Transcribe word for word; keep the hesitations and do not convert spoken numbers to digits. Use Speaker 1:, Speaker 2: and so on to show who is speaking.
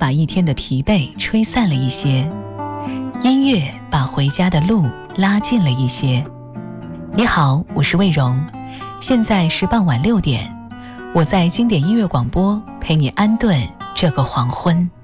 Speaker 1: 把一天的疲惫吹散了一些，音乐把回家的路拉近了一些。你好，我是魏荣，现在是傍晚六点，我在经典音乐广播陪你安顿这个黄昏。